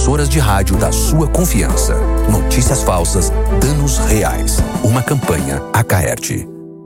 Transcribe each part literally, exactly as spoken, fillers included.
emissoras de rádio da sua confiança. Notícias falsas, danos reais. Uma campanha Acaerte.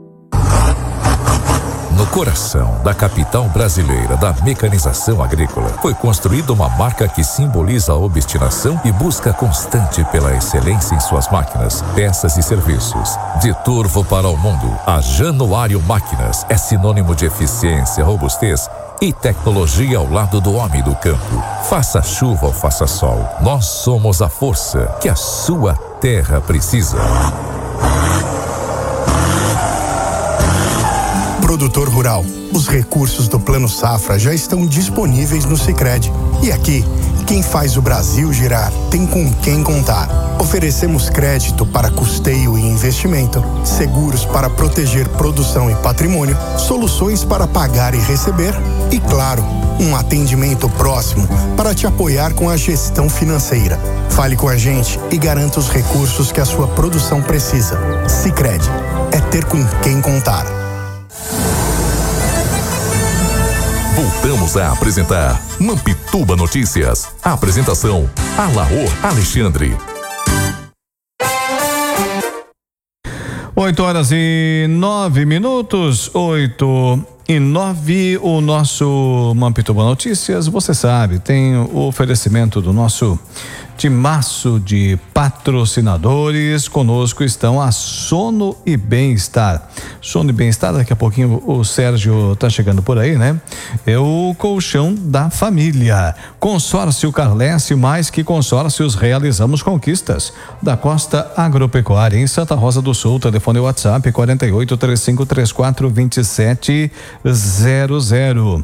No coração da capital brasileira da mecanização agrícola, foi construída uma marca que simboliza a obstinação e busca constante pela excelência em suas máquinas, peças e serviços. De Turvo para o mundo, a Januário Máquinas é sinônimo de eficiência, robustez e tecnologia ao lado do homem do campo. Faça chuva ou faça sol, nós somos a força que a sua terra precisa. Produtor rural, os recursos do Plano Safra já estão disponíveis no Sicredi. E aqui, quem faz o Brasil girar tem com quem contar. Oferecemos crédito para custeio e investimento, seguros para proteger produção e patrimônio, soluções para pagar e receber e, claro, um atendimento próximo para te apoiar com a gestão financeira. Fale com a gente e garanta os recursos que a sua produção precisa. Sicredi, é ter com quem contar. Voltamos a apresentar Mampituba Notícias. A apresentação, Alaor Alexandre. Oito horas e nove minutos, oito e nove, o nosso Mampituba Notícias, você sabe, tem o oferecimento do nosso timaço de patrocinadores. Conosco estão a Sono e Bem-Estar. Sono e Bem-Estar, daqui a pouquinho o Sérgio tá chegando por aí, né? É o colchão da família. Consórcio Carlesse, mais que consórcios, realizamos conquistas. Da Costa Agropecuária, em Santa Rosa do Sul, telefone WhatsApp quarenta e oito, trinta e cinco, trinta e quatro, vinte e sete zero zero.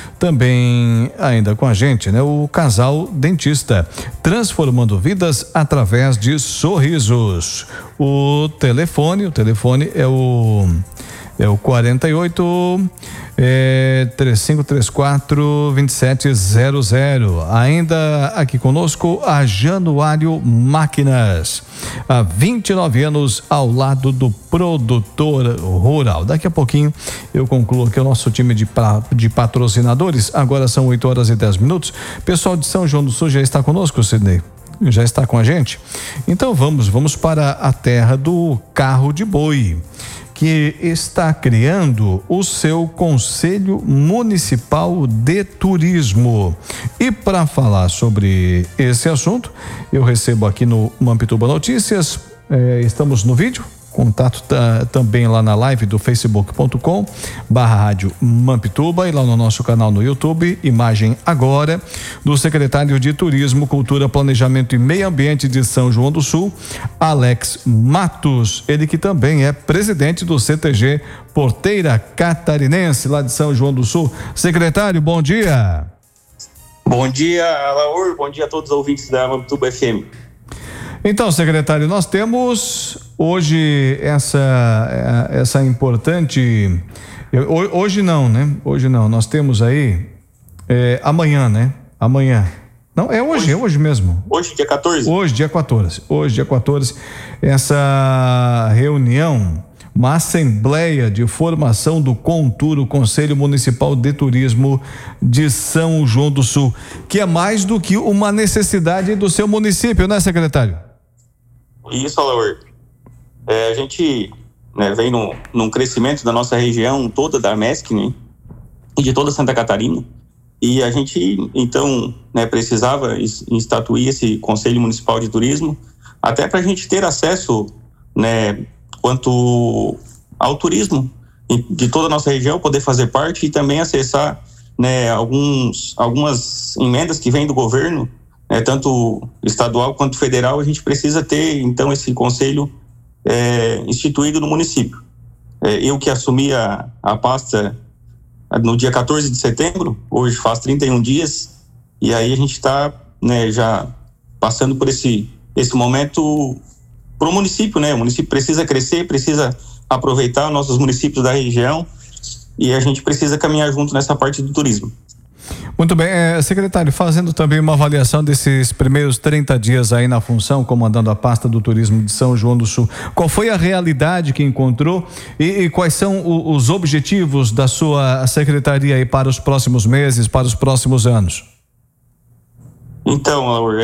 Também ainda com a gente, né? O Casal Dentista, transformando vidas através de sorrisos. O telefone, o telefone é o é o quarenta e oito, é, trinta e cinco, trinta e quatro, vinte e sete zero zero. Ainda aqui conosco a Januário Máquinas, há vinte e nove anos ao lado do produtor rural. Daqui a pouquinho eu concluo aqui o nosso time de, de patrocinadores. Agora são oito horas e dez minutos. Pessoal de São João do Sul já está conosco, Sidney? Já está com a gente? Então vamos, vamos para a terra do carro de boi, que está criando o seu Conselho Municipal de Turismo. E para falar sobre esse assunto, eu recebo aqui no Mampituba Notícias, eh, estamos no vídeo, contato tá, também lá na live do facebook ponto com barra rádio Mampituba e lá no nosso canal no YouTube, imagem agora, do secretário de Turismo, Cultura, Planejamento e Meio Ambiente de São João do Sul, Alex Matos, ele que também é presidente do C T G Porteira Catarinense, lá de São João do Sul. Secretário, bom dia. Bom dia, Alaor, bom dia a todos os ouvintes da Mampituba F M. Então, secretário, nós temos hoje essa essa importante, hoje não, né? Hoje não, nós temos aí é, amanhã, né? Amanhã. Não, é hoje, hoje, é hoje mesmo. Hoje, dia quatorze? Hoje, dia quatorze. Hoje, dia quatorze, essa reunião, uma assembleia de formação do CONTUR, o Conselho Municipal de Turismo de São João do Sul, que é mais do que uma necessidade do seu município, né, secretário? Isso, Alaor. É, a gente, né, vem num, num crescimento da nossa região toda, da MESC, né, e de toda Santa Catarina, e a gente, então, né, precisava instituir esse Conselho Municipal de Turismo, até para a gente ter acesso, né, quanto ao turismo de toda a nossa região, poder fazer parte e também acessar, né, alguns, algumas emendas que vêm do governo, né, tanto estadual quanto federal. A gente precisa ter, então, esse conselho é, instituído no município. É, eu que assumi a, a pasta no dia quatorze de setembro, hoje faz trinta e um dias, e aí a gente está, né, já passando por esse, esse momento para o município, né? O município precisa crescer, precisa aproveitar nossos municípios da região, e a gente precisa caminhar junto nessa parte do turismo. Muito bem, é, secretário, fazendo também uma avaliação desses primeiros trinta dias aí na função, comandando a pasta do turismo de São João do Sul, qual foi a realidade que encontrou e, e quais são o, os objetivos da sua secretaria aí para os próximos meses, para os próximos anos? Então,